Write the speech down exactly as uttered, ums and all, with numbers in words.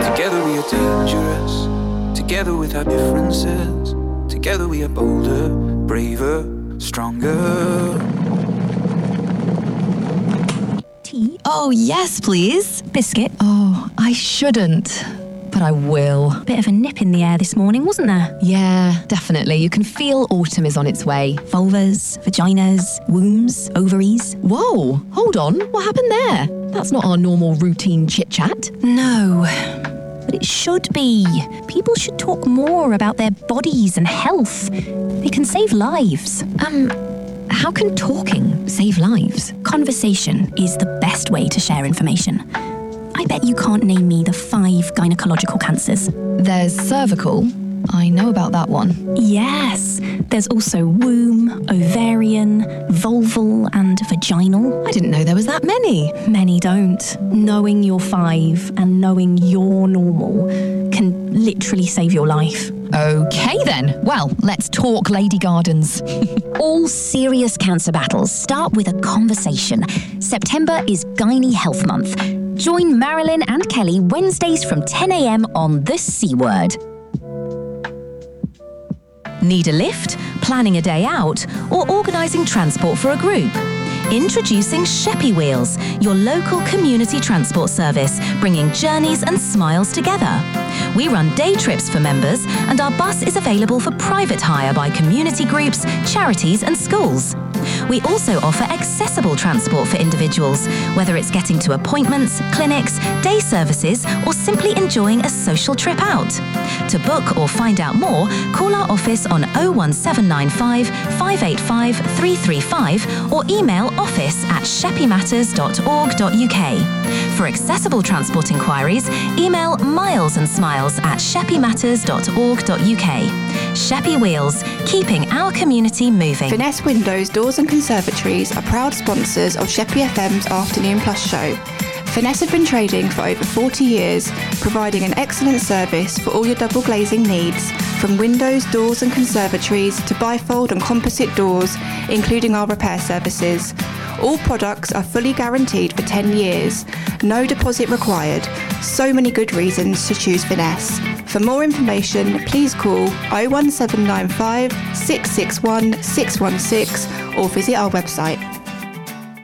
Together we are dangerous. Together with our differences. Together we are bolder, braver, stronger. Tea? Oh, yes, please. Biscuit? Oh, I shouldn't, but I will. Bit of a nip in the air this morning, wasn't there? Yeah, definitely. You can feel autumn is on its way. Vulvas, vaginas, wombs, ovaries. Whoa, hold on. What happened there? That's not our normal routine chit-chat. No, but it should be. People should talk more about their bodies and health. It can save lives. Um, how can talking save lives? Conversation is the best way to share information. I bet you can't name me the five gynecological cancers. There's cervical. I know about that one. Yes, there's also womb, ovarian, vulval and vaginal. I didn't know there was that many. Many don't. Knowing you're five and knowing you're normal can literally save your life. Okay then. Well, let's talk Lady Gardens. All serious cancer battles start with a conversation. September is Gynae Health Month. Join Marilyn and Kelly Wednesdays from ten a.m. on The C Word. Need a lift, planning a day out, or organising transport for a group? Introducing Sheppy Wheels, your local community transport service, bringing journeys and smiles together. We run day trips for members, and our bus is available for private hire by community groups, charities and schools. We also offer accessible transport for individuals, whether it's getting to appointments, clinics, day services, or simply enjoying a social trip out. To book or find out more, call our office on oh one seven nine five, five eight five, three three five or email office at sheppy matters dot org dot u k. For accessible transport inquiries, email miles and smiles at sheppy matters dot org dot u k. Sheppy Wheels, keeping our community moving. Finesse Windows, Doors and Conservatories are proud sponsors of Sheppy F M's Afternoon Plus show. Finesse have been trading for over forty years, providing an excellent service for all your double glazing needs, from windows, doors and conservatories to bifold and composite doors, including our repair services. All products are fully guaranteed for ten years. No deposit required. So many good reasons to choose Finesse. For more information, please call oh one seven nine five, six six one, six one six or visit our website.